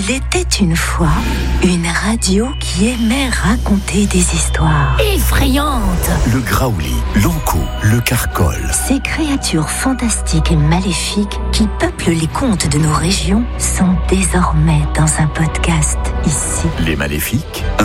Il était une fois une radio qui aimait raconter des histoires effrayantes. Le Graouli, l'Ankou, le Carcol. Ces créatures fantastiques et maléfiques qui peuplent les contes de nos régions sont désormais dans un podcast ici. Les Maléfiques, un